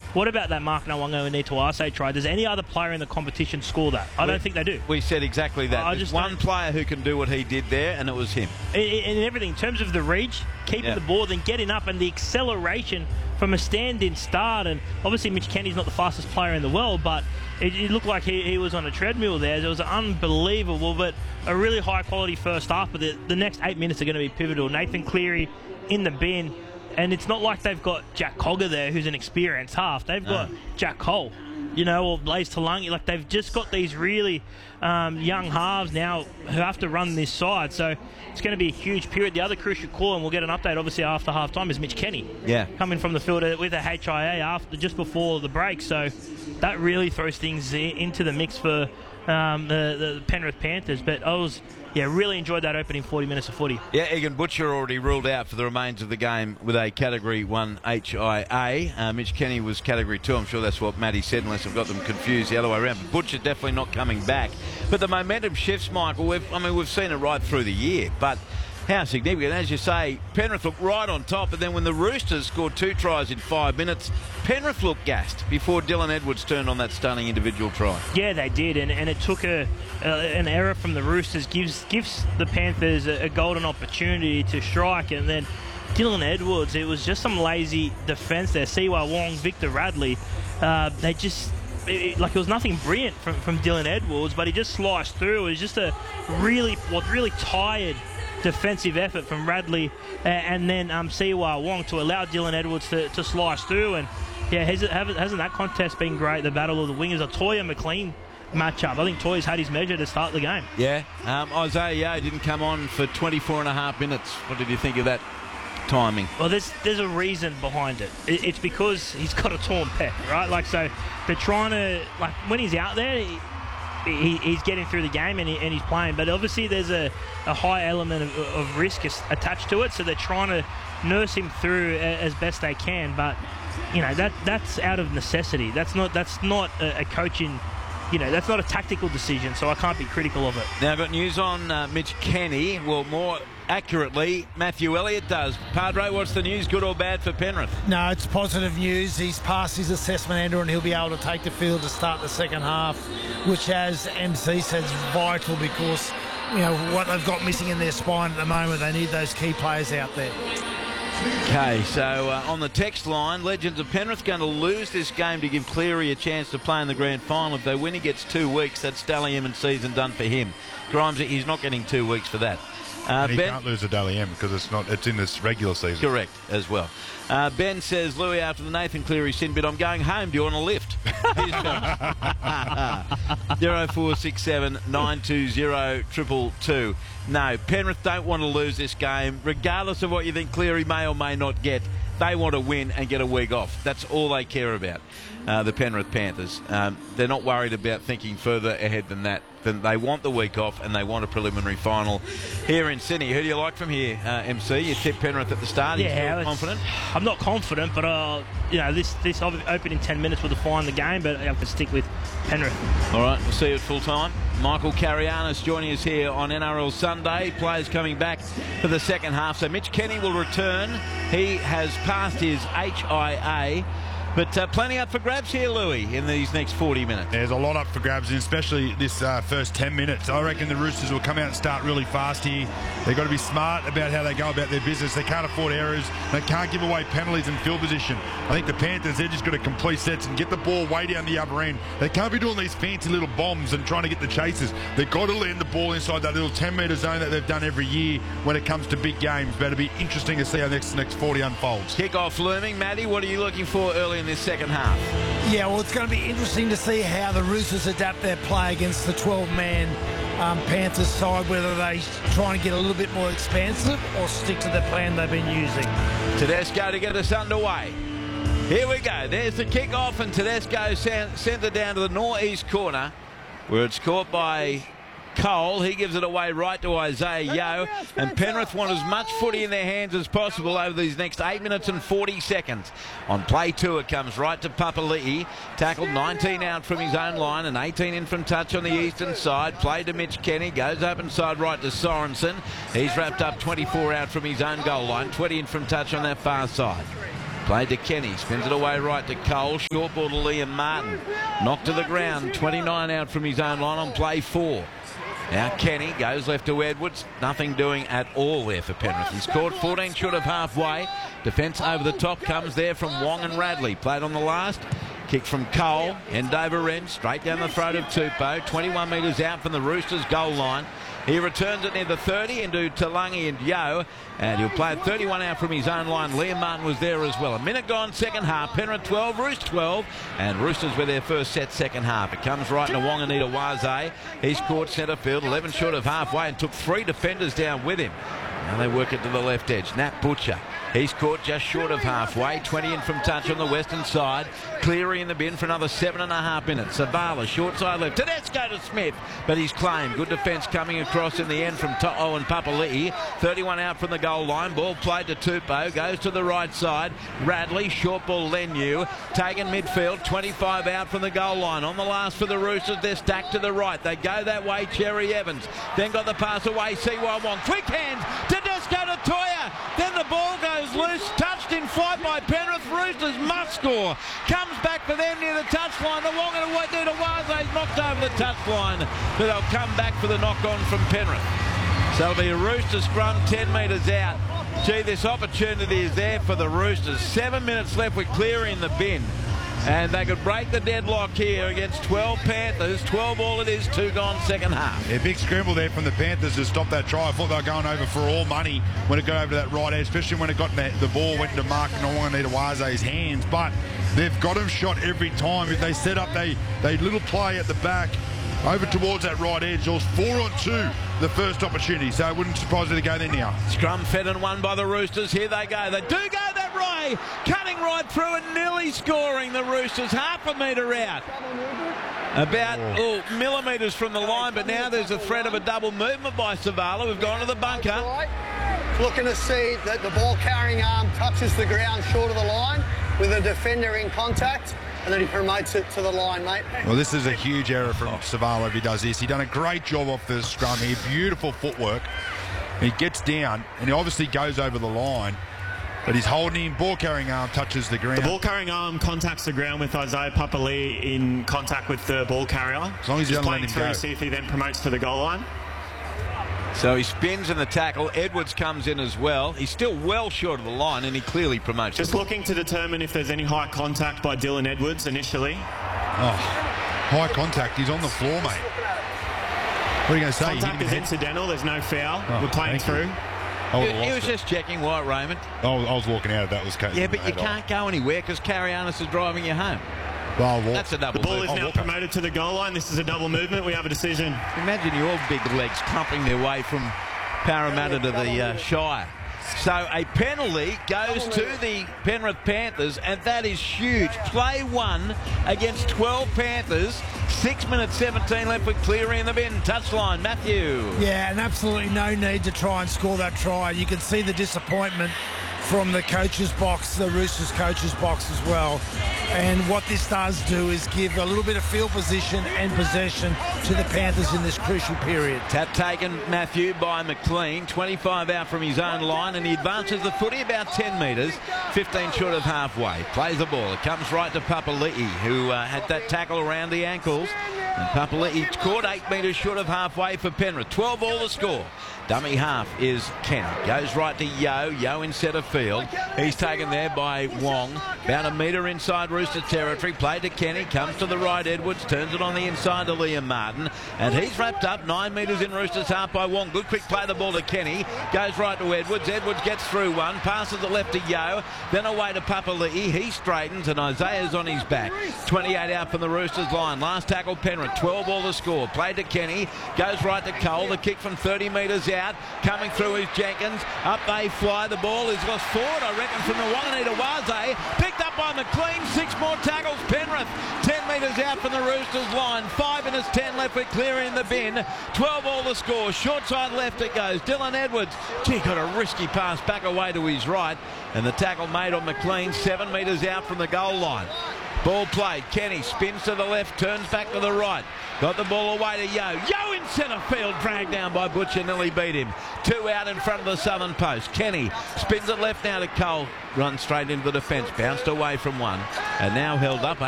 what about that Mark Nawanga and Tuase try? Does any other player in the competition score that? I don't think they do. We said exactly that. There's one player who can do what he did there, and it was him. In everything, in terms of the reach, keeping the ball, then getting up, and the acceleration from a stand-in start. And obviously Mitch Kenny's not the fastest player in the world, but it looked like he was on a treadmill there. It was unbelievable, but a really high-quality first half. But the next 8 minutes are going to be pivotal. Nathan Cleary in the bin. And it's not like they've got Jack Cogger there, who's an experienced half. They've got Jack Cole, or Blaze Talangi. Like, they've just got these really young halves now who have to run this side. So it's going to be a huge period. The other crucial call, and we'll get an update obviously after half time, is Mitch Kenny. Yeah. Coming from the field with a HIA just before the break. So that really throws things into the mix for the Penrith Panthers. But I was... really enjoyed that opening 40 minutes of footy. Yeah, Egan Butcher already ruled out for the remains of the game with a Category 1 HIA. Mitch Kenny was Category 2. I'm sure that's what Matty said, unless I've got them confused the other way around. But Butcher's definitely not coming back. But the momentum shifts, Michael. We've seen it right through the year. But how significant? As you say, Penrith looked right on top, and then when the Roosters scored 2 tries in 5 minutes, Penrith looked gassed before Dylan Edwards turned on that stunning individual try. Yeah, they did, and it took an error from the Roosters, gives the Panthers a golden opportunity to strike, and then Dylan Edwards, it was just some lazy defence there. Siwa Wong, Victor Radley, they just... it was nothing brilliant from Dylan Edwards, but he just sliced through. It was just a really tired defensive effort from Radley and then Siwa Wong to allow Dylan Edwards to slice through. And hasn't that contest been great? The battle of the wingers, a Toya McLean matchup. I think Toya's had his measure to start the game. Yeah, Isaiah Yeo didn't come on for 24 and a half minutes. What did you think of that timing? Well, there's a reason behind it. It's because he's got a torn pec, right? So they're trying to, when he's out there, he's getting through the game and he's playing, but obviously there's a high element of risk attached to it, so they're trying to nurse him through as best they can. But that's out of necessity. That's not a coaching, that's not a tactical decision, so I can't be critical of it. Now I've got news on Mitch Kenny. Well, more accurately, Matthew Elliott does. Padre, what's the news, good or bad for Penrith? No, it's positive news. He's passed his assessment, Andrew, and he'll be able to take the field to start the second half, which, as MC says, is vital because, what they've got missing in their spine at the moment, they need those key players out there. Okay, so on the text line, Legends of Penrith going to lose this game to give Cleary a chance to play in the grand final. If they win, he gets 2 weeks. That's Dally M and season done for him. Grimes, he's not getting 2 weeks for that. And he can't lose a Dally M because it's in this regular season. Correct, as well. Ben says, Louis, after the Nathan Cleary sin bit, I'm going home. Do you want a lift? 0467 920 222. No, Penrith don't want to lose this game, regardless of what you think Cleary may or may not get. They want to win and get a week off. That's all they care about, the Penrith Panthers. They're not worried about thinking further ahead than that. They want the week off and they want a preliminary final here in Sydney. Who do you like from here, MC? You tipped Penrith at the start. Yeah, Are you confident? I'm not confident, but this open in 10 minutes will define the game, but I have to stick with Penrith. All right, we'll see you at full time. Michael Carianis joining us here on NRL Sunday. Players coming back for the second half. So Mitch Kenny will return. He has passed his HIA. But plenty up for grabs here, Louis, in these next 40 minutes. There's a lot up for grabs, and especially this first 10 minutes. I reckon the Roosters will come out and start really fast here. They've got to be smart about how they go about their business. They can't afford errors. They can't give away penalties and field position. I think the Panthers, they're just got to complete sets and get the ball way down the other end. They can't be doing these fancy little bombs and trying to get the chases. They've got to land the ball inside that little 10-metre zone that they've done every year when it comes to big games. But it'll be interesting to see how next 40 unfolds. Kick-off looming. Matty, what are you looking for early in this second half? Yeah, well, it's going to be interesting to see how the Roosters adapt their play against the 12-man Panthers side, whether they try and get a little bit more expansive or stick to the plan they've been using. Tedesco to get us underway. Here we go. There's the kick-off, and Tedesco sent it down to the northeast corner, where it's caught by Cole. He gives it away right to Isaiah Yeo, and Penrith want as much footy in their hands as possible over these next 8 minutes and 40 seconds. On play 2, it comes right to Papali'i, tackled 19 out from his own line and 18 in from touch on the eastern side. Play to Mitch Kenny, goes open side right to Sorensen. He's wrapped up 24 out from his own goal line, 20 in from touch on that far side. Played to Kenny, spins it away right to Cole. Short ball to Liam Martin. Knocked to the ground, 29 out from his own line on play 4. Now Kenny goes left to Edwards. Nothing doing at all there for Penrith. He's scored 14 short of halfway. Defence over the top comes there from Wong and Radley. Played on the last. Kick from Cole. End over end. Straight down the throat of Tupou. 21 metres out from the Roosters goal line. He returns it near the 30 into Talangi and Yeo. And he'll play 31 out from his own line. Liam Martin was there as well. A minute gone, second half. Penrith 12, Roosters 12. And Roosters with their first set second half. It comes right into Wanganita Waze. He's caught centre field, 11 short of halfway, and took 3 defenders down with him. Now they work it to the left edge. Nat Butcher. He's caught just short of halfway. 20 in from touch on the western side. Cleary in the bin for another 7.5 minutes. Savala, short side left. Tedesco to Smith, but he's claimed. Good defence coming across in the end from To'o and Papali'i. 31 out from the goal line. Ball played to Tupou. Goes to the right side. Radley, short ball Leniu. Taken midfield. 25 out from the goal line. On the last for the Roosters, they're stacked to the right. They go that way. Cherry Evans. Then got the pass away. CY Wong. Quick hands. Tedesco to Toya. Then the ball goes loose. Touched in flight by Penrith. Roosters must score. Comes back for them near the touchline. The Wong and Wanganita Waze's knocked over the touchline. But they'll come back for the knock on from Penrith. So it'll be a Rooster scrum 10 metres out. Gee, this opportunity is there for the Roosters. 7 minutes left with Cleary in the bin. And they could break the deadlock here against 12 Panthers. 12 all it is, 2 gone second half. Yeah, big scramble there from the Panthers to stop that try. I thought they were going over for all money when it got over to that right edge, especially when it got the ball went into Mark Wanganita Waze's hands. But they've got him shot every time. If they set up they little play at the back over towards that right edge, it was 4-on-2 the first opportunity, so it wouldn't surprise me to go there now. Scrum fed and won by the Roosters. Here they go. They do go that way. Cutting right through and nearly scoring the Roosters. Half a metre out. About millimetres from the line, but now there's a threat of a double movement by Savala. We've gone to the bunker. Looking to see that the ball carrying arm touches the ground short of the line with a defender in contact, and then he promotes it to the line, mate. Well, this is a huge error from Savala if he does this. He's done a great job off the scrum here. Beautiful footwork. He gets down, and he obviously goes over the line, but he's holding him. Ball carrying arm touches the ground. The ball carrying arm contacts the ground with Isaiah Papali'i in contact with the ball carrier. As long as he doesn't let him go. See if he then promotes to the goal line. So he spins in the tackle. Edwards comes in as well. He's still well short of the line, and he clearly promotes. Just looking to determine if there's any high contact by Dylan Edwards initially. Oh, high contact. He's on the floor, mate. What are you going to say? Contact is incidental. There's no foul. We're playing through. He was just checking White Raymond. I was walking out if that was case. Yeah, but you can't go anywhere because Karianis is driving you home. Well, that's a double. The ball is now promoted to the goal line. This is a double movement. We have a decision. Imagine your big legs clumping their way from Parramatta to the Shire. So a penalty goes to the Penrith Panthers, and that is huge. Play 1 against 12 Panthers. 6 minutes 17 left with Cleary in the bin. Touchline, Matthew. Yeah, and absolutely no need to try and score that try. You can see the disappointment from the coach's box, the Roosters coach's box as well. And what this does do is give a little bit of field position and possession to the Panthers in this crucial period. Tap taken, Matthew, by McLean. 25 out from his own line, and he advances the footy about 10 metres, 15 short of halfway. Plays the ball. It comes right to Papali'i, who had that tackle around the ankles. And Papali'i caught 8 metres short of halfway for Penrith. 12 all to score. Dummy half is Kenny. Goes right to Yeo. Yeo in centre field. He's taken there by Wong. About a metre inside Rooster territory. Played to Kenny. Comes to the right. Edwards turns it on the inside to Liam Martin. And he's wrapped up 9 metres in Roosters half by Wong. Good quick play the ball to Kenny. Goes right to Edwards. Edwards gets through one. Passes it left to Yeo. Then away to Papali'i. He straightens and Isaiah's on his back. 28 out from the Roosters line. Last tackle Penrith. 12 all to score. Played to Kenny. Goes right to Cole. The kick from 30 metres out. Coming through is Jenkins. Up they fly. The ball is lost forward, I reckon, from the Wanganita Waze. Picked up by McLean. 6 more tackles. Penrith 10 metres out from the Roosters line. 5 minutes 10 left with Cleary in the bin. 12 all to score. Short side left it goes. Dylan Edwards. Gee, got a risky pass back away to his right. And the tackle made on McLean 7 metres out from the goal line. Ball played. Kenny spins to the left, turns back to the right. Got the ball away to Yo. Yo in centre field, dragged down by Butcher, nearly beat him. 2 out in front of the southern post. Kenny spins it left now to Cole. Runs straight into the defence, bounced away from one, and now held up.